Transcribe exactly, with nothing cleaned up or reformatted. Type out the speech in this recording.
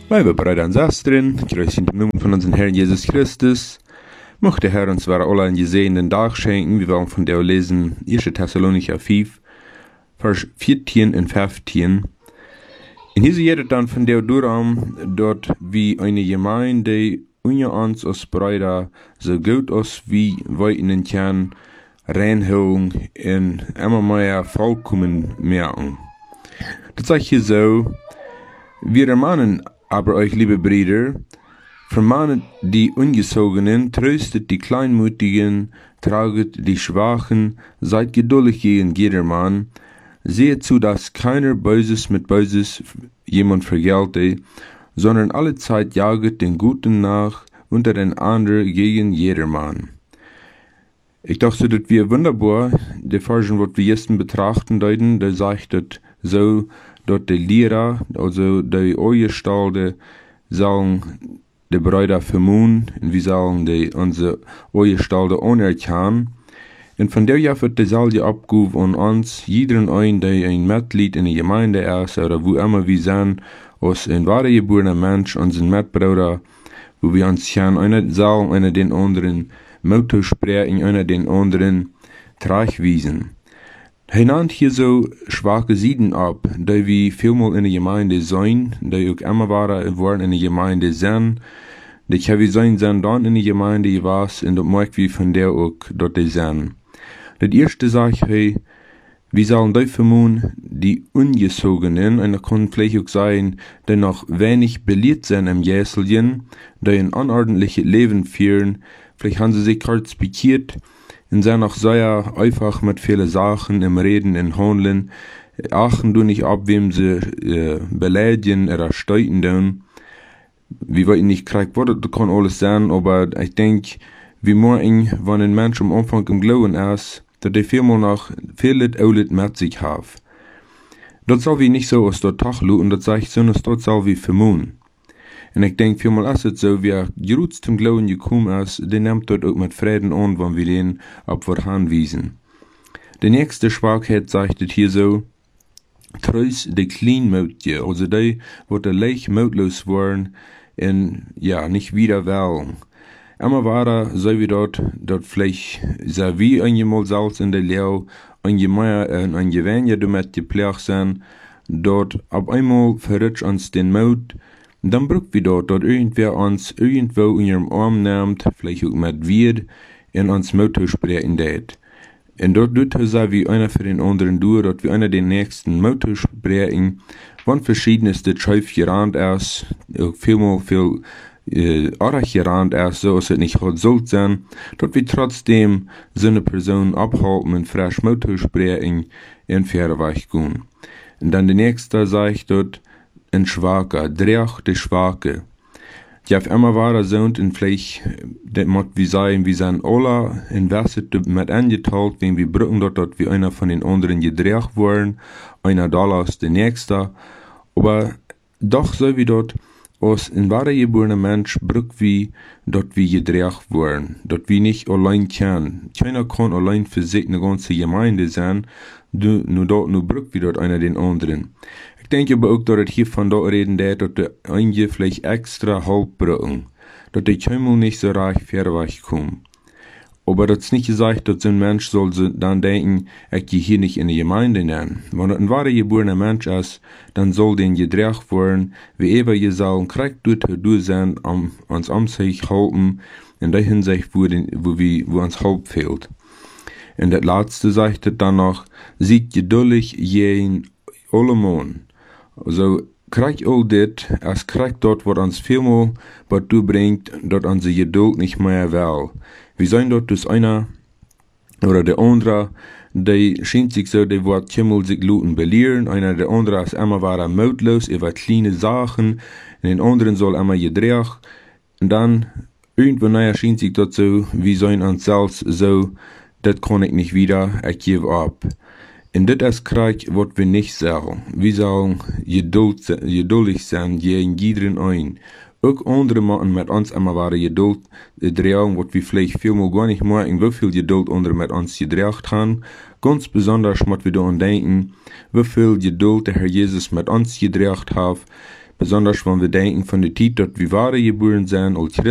Liebe Brüder und Schwestern, grüß in dem Namen von unserem Herrn Jesus Christus. Möchte der Herr uns zwar alle einen gesegneten Tag schenken. Wir wollen von der lesen erster Thessalonicher fünf, Vers vierzehn und fünfzehn. Und hier sieht dann von der Durcham, dort wie eine Gemeinde unter uns als Brüder so gut als wie wir ihnen können, Reinholung und immer mehr vollkommen merken. Das sage ich hier so: Wir ermahnen aber euch, liebe Brüder, vermahnet die Ungezogenen, tröstet die Kleinmütigen, traget die Schwachen, seid geduldig gegen jedermann, seht zu, dass keiner Böses mit Böses jemand vergelte, sondern alle Zeit jaget den Guten nach, unter den anderen gegen jedermann. Ich dachte, das wäre wunderbar, der Version, was wir jetzt betrachten, deuten, der sagt das so, dort die Lehrer, also die Ojestalde, sagen die Brüder vermuten, und wir sagen die unsere Ojestalde anerkennen. Und von der Jahr wird die Salbe abgehoben an uns, jeden ein, der ein Mitglied in der Gemeinde ist, oder wo immer wir sind, als ein wahrer geborener Mensch, unseren Mitbrüder, wo wir uns können, einer sagen, einer den anderen, Motto sprechen, einer den anderen, Tragwiesen. Hij nannt hier so schwache Sieden ab, die wir vielmal in der Gemeinde sein, die auch immer waren, waren in der Gemeinde sind, die wir sein sind dann in der Gemeinde was, und das mag wir von der auch dort sind. Das erste sage ich, hey, wir sollen die vermuten, die Ungezogenen, und das kann vielleicht auch sein, die noch wenig belehrt sind im Jäselchen, die ein unordentliches Leben führen, vielleicht haben sie sich kurz pikiert, und sind auch sehr einfach mit vielen Sachen im Reden und Handeln, achten du nicht ab, wem sie äh, beleidigen oder steuten tun. Wir wollen nicht kriegen, was das kann alles sein, aber ich denke, wie morgen, wenn ein Mensch am Anfang im Glauben ist, dass der vielmal noch vieles Aulet mit sich hat. Das soll wie nicht so aus der Tachlu, und das sage ich, sondern das soll wie vermuten. Und ich denke, vielmal ist es so, wer gerut zum Glauben gekommen ist, der nimmt dort auch mit Frieden an, wenn wir den ab vor anwiesen. Die nächste Schwachheit sagt es hier so: Treus die Kleinmütige, also die, wo der leicht mutlos waren, und ja, nicht wieder wählen. Immer war da, so wie dort, dort vielleicht, so wie einmal Salz in der Leo, einmal und ein Gewänje damit gepflegt sind, dort ab einmal verrutscht uns den Mut. Dann braucht wir dort, dort irgendwer uns irgendwo in ihrem Arm nimmt, vielleicht auch mit wird, und uns Motto sprechen lässt. Und dort tut er so wie einer für den anderen durch, dort wie einer den nächsten Motto sprechen, wann verschiedenes das Schäuf gerannt ist, auch vielmal viel, äh, Arach gerannt ist, so als es nicht halt sollte sein, dort wie trotzdem so eine Person abhalten und frisch Motto sprechen, und Fährweg gehen. Und dann der nächste sagt dort, ein Schwaker, dreach de Schwake. Die auf einmal war er so, und vielleicht, das muss wie sein, wie sein Ola, in Wasset mit angeteilt, wenn wir brücken dort, dort wie einer von den anderen gedrecht worden, einer Dollars der Nächste. Aber doch so wie dort, als ein wahrer geborener Mensch brück wie dort wie gedrecht worden, dort wie nicht allein kann. Keiner kann allein für sich eine ganze Gemeinde sein, nur dort, nur brück wie dort einer den anderen. Ich denke aber auch, dass es hier von dort reden, dass der einige vielleicht extra halb brücken, dass die Kämmel nicht so reich Fährweg kommen. Aber das ist nicht gesagt, dass so ein Mensch soll dann denken, ich gehe hier nicht in die Gemeinde nennen. Wenn er ein wahrer geborener Mensch ist, dann soll den gedreht werden, wie ever ihr sollen, kriegt dort durch sein, um uns um sich halten, in der Hinsicht, wo, den, wo, wir, wo uns Haupt fehlt. Und das letzte sagt es dann noch, sieht geduldig jeden Olemon. Also, krieg all dit, als krieg dort, was uns vielmal, was du bringt, dort unsere Geduld nicht mehr will. Wir sind dort dus einer, oder der andere, die scheint sich so, die wird Kimmel sich luten belehren, einer der andere ist immer war er mutlos, er wird kleine Sachen, und den anderen soll immer gedreht, und dann, irgendwann naja, scheint sich dort so, wir sind uns selbst so, das kann ich nicht wieder, ich gebe ab. Und das ist Krieg, was wir nicht sagen. Wir sagen, Geduld, geduldig sein, gegen jeden ein. Auch andere machen mit uns immer wahre Geduld drehen, was wir vielleicht vielmal gar nicht machen, wie viel Geduld andere mit uns gedreht haben. Ganz besonders, was wir daran denken, wie viel Geduld der Herr Jesus mit uns gedreht hat, besonders wenn wir denken von der Zeit, dort wir waren geboren sind, als